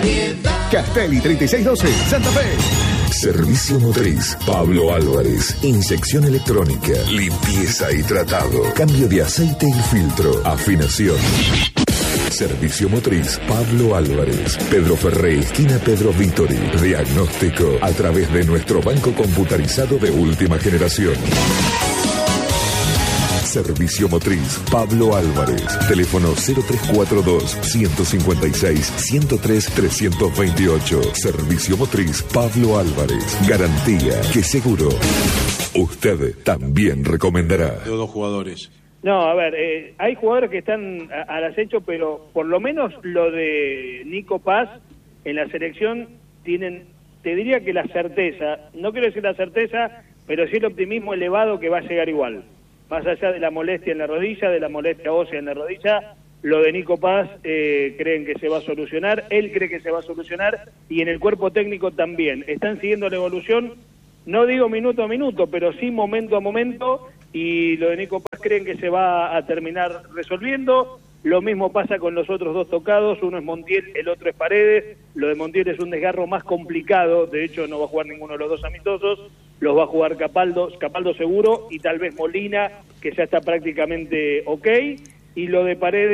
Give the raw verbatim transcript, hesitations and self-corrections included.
variedad. Castelli treinta y seis doce, Santa Fe. Servicio Motriz, Pablo Álvarez. Inyección electrónica, limpieza y tratado. Cambio de aceite y filtro. Afinación. Servicio Motriz, Pablo Álvarez. Pedro Ferré, esquina Pedro Vítori. Diagnóstico a través de nuestro banco computarizado de última generación. Servicio Motriz, Pablo Álvarez. Teléfono cero tres cuatro dos, uno cinco seis, uno cero tres, tres dos ocho. Servicio Motriz, Pablo Álvarez. Garantía que seguro usted también recomendará. De dos jugadores. No, a ver, eh, hay jugadores que están a, al acecho, pero por lo menos lo de Nico Paz en la selección tienen, te diría que la certeza, no quiero decir la certeza, pero sí el optimismo elevado que va a llegar igual. Más allá de la molestia en la rodilla, de la molestia ósea en la rodilla, lo de Nico Paz eh, creen que se va a solucionar, él cree que se va a solucionar y en el cuerpo técnico también. Están siguiendo la evolución, no digo minuto a minuto, pero sí momento a momento, y lo de Nico Paz creen que se va a terminar resolviendo. Lo mismo pasa con los otros dos tocados, uno es Montiel, el otro es Paredes. Lo de Montiel es un desgarro más complicado, de hecho no va a jugar ninguno de los dos amistosos, los va a jugar Capaldo, Capaldo seguro, y tal vez Molina, que ya está prácticamente ok, y lo de Paredes